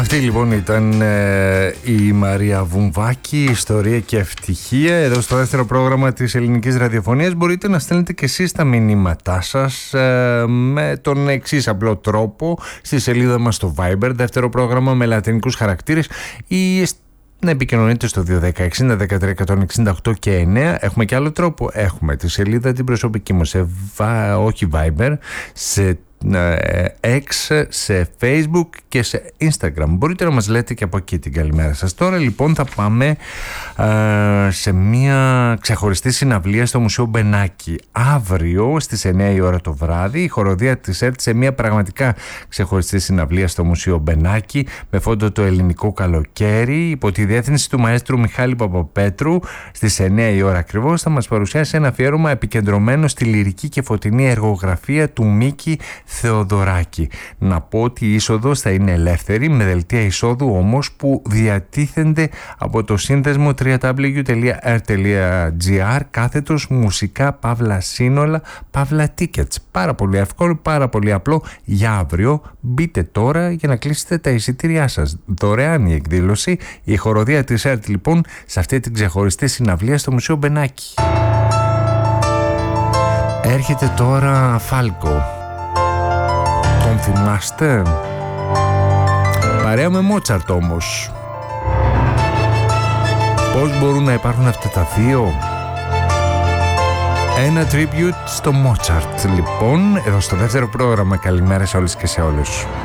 Αυτή λοιπόν ήταν η Μαρία Βουμβάκη, Ιστορία και Ευτυχία. Εδώ στο δεύτερο πρόγραμμα της ελληνικής ραδιοφωνίας μπορείτε να στέλνετε και εσείς τα μηνύματά σας με τον εξής απλό τρόπο: στη σελίδα μας στο Viber, δεύτερο πρόγραμμα με λατινικούς χαρακτήρες, ή να επικοινωνείτε στο 210-60-13-168 και 9. Έχουμε και άλλο τρόπο. Έχουμε τη σελίδα την προσωπική μου όχι Viber, σε X, σε Facebook και σε Instagram. Μπορείτε να μας λέτε και από εκεί την καλημέρα σας. Τώρα λοιπόν θα πάμε σε μια ξεχωριστή συναυλία στο Μουσείο Μπενάκη. Αύριο στις 9 η ώρα το βράδυ η χοροδία της ΕΡΤ σε μια πραγματικά ξεχωριστή συναυλία στο Μουσείο Μπενάκη με φόντο το ελληνικό καλοκαίρι, υπό τη διεύθυνση του μαέστρου Μιχάλη Παπαπέτρου. Στις 9 η ώρα ακριβώς θα μας παρουσιάσει ένα αφιέρωμα επικεντρωμένο στη λυρική και φωτεινή εργογραφία του Μίκη Θεοδωράκη. Να πω ότι η είσοδος θα είναι ελεύθερη, με δελτία εισόδου όμως που διατίθενται από το σύνδεσμο www.r.gr/ μουσικά παύλα σύνολα παύλα tickets. Πάρα πολύ εύκολο, πάρα πολύ απλό. Για αύριο μπείτε τώρα για να κλείσετε τα εισιτήριά σας. Δωρεάν η εκδήλωση, η χοροδία της ΕΡΤ λοιπόν σε αυτή την ξεχωριστή συναυλία στο Μουσείο Μπενάκη. Έρχεται τώρα Φάλκο. Τον θυμάστε? Παρέα με Μότσαρτ όμως. Πώς μπορούν να υπάρχουν αυτά τα δύο? Ένα tribute στο Μότσαρτ λοιπόν, εδώ στο δεύτερο πρόγραμμα. Καλημέρα σε όλες και σε όλους.